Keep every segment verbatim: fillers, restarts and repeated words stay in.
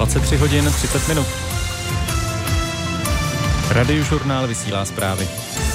dvacet tři hodin třicet minut. Radiožurnál vysílá zprávy.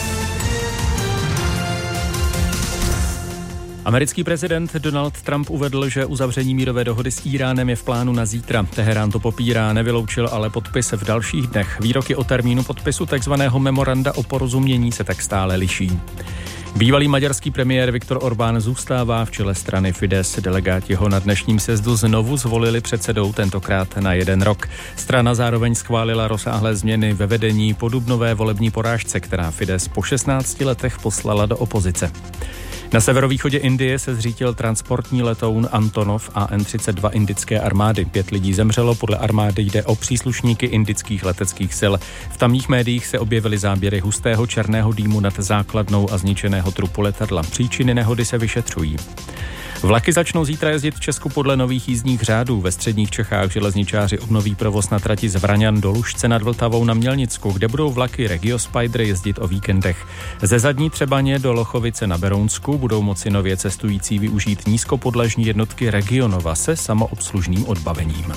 Americký prezident Donald Trump uvedl, že uzavření mírové dohody s Íránem je v plánu na zítra. Teherán to popírá, nevyloučil ale podpis v dalších dnech. Výroky o termínu podpisu takzvaného memoranda o porozumění se tak stále liší. Bývalý maďarský premiér Viktor Orbán zůstává v čele strany Fidesz. Delegáti ho na dnešním sjezdu znovu zvolili předsedou, tentokrát na jeden rok. Strana zároveň schválila rozsáhlé změny ve vedení po dubnové volební porážce, která Fidesz po šestnácti letech poslala do opozice. Na severovýchodě Indie se zřítil transportní letoun Antonov A N třicet dva indické armády. Pět lidí zemřelo, podle armády jde o příslušníky indických leteckých sil. V tamních médiích se objevily záběry hustého černého dýmu nad základnou a zničeného trupu letadla. Příčiny nehody se vyšetřují. Vlaky začnou zítra jezdit v Česku podle nových jízdních řádů. Ve středních Čechách železničáři obnoví provoz na trati z Vraňan do Lužce nad Vltavou na Mělnicku, kde budou vlaky Regio Spider jezdit o víkendech. Ze Zadní Třebaně do Lochovice na Berounsku budou moci nově cestující využít nízkopodlažní jednotky Regionova se samoobslužným odbavením.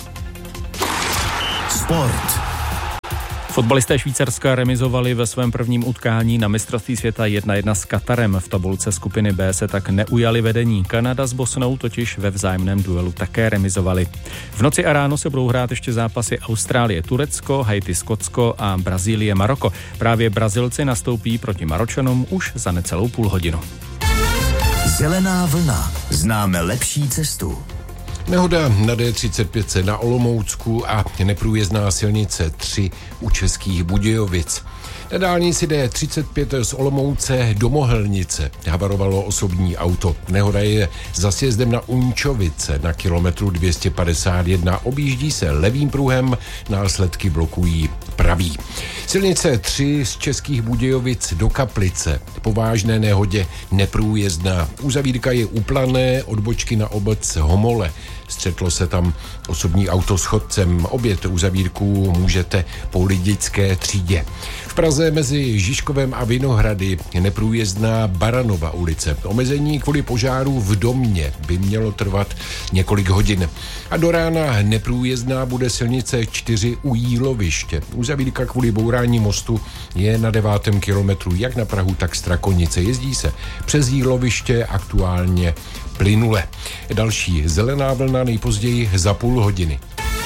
Sport. Fotbalisté Švýcarska remizovali ve svém prvním utkání na mistrovství světa jedna jedna s Katarem. V tabulce skupiny B se tak neujali vedení. Kanada s Bosnou totiž ve vzájemném duelu také remizovali. V noci a ráno se budou hrát ještě zápasy Austrálie, Turecko, Haiti, Skotsko a Brazílie, Maroko. Právě Brazilci nastoupí proti Maročanům už za necelou půl hodinu. Zelená vlna. Známe lepší cestu. Nehoda na D třicet pět na Olomoucku a neprůjezdná silnice tři u Českých Budějovic. Na dálnici D třicet pět z Olomouce do Mohelnice havarovalo osobní auto. Nehoda je za sjezdem na Unčovice na kilometru dvě stě padesát jedna. Objíždí se levým pruhem, následky blokují pravý. Silnice tři z Českých Budějovic do Kaplice. Po vážné nehodě neprůjezdná. Uzavírka je u Plané, odbočky na obec Homole. Střetlo se tam osobní auto s chodcem. Obět uzavírku můžete po Lidické třídě. V Praze mezi Žižkovem a Vinohrady neprůjezdná Baranova ulice. Omezení kvůli požáru v domě by mělo trvat několik hodin. A do rána neprůjezdná bude silnice čtyři u Jíloviště. Uzavírka kvůli bourání mostu je na devátém kilometru jak na Prahu, tak Strakonice. Jezdí se přes Jíloviště aktuálně plynule. Další zelená vlna nejpozději za půl hodiny.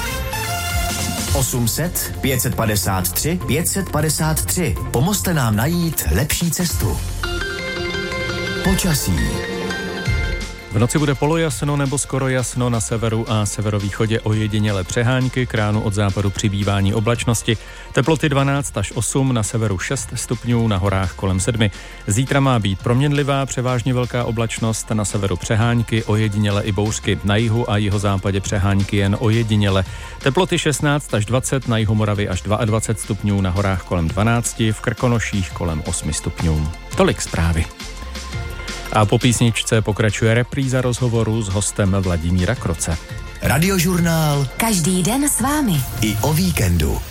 osm set, pět set padesát tři, pět set padesát tři. Pomozte nám najít lepší cestu. Počasí. V noci bude polojasno nebo skoro jasno, na severu a severovýchodě ojedinělé přehánky, k ránu od západu přibývání oblačnosti. Teploty dvanáct až osm, na severu šest stupňů, na horách kolem sedmi. Zítra má být proměnlivá, převážně velká oblačnost, na severu přehánky, ojediněle i bouřky. Na jihu a jihozápadě přehánky jen ojediněle. Teploty šestnáct až dvacet, na jihu Moravy až dvacet dva stupňů, na horách kolem dvanáct, v Krkonoších kolem osm stupňů. Tolik zprávy. A po písničce pokračuje repríza rozhovoru s hostem Vladimíra Kroce. Radiožurnál. Každý den s vámi. I o víkendu.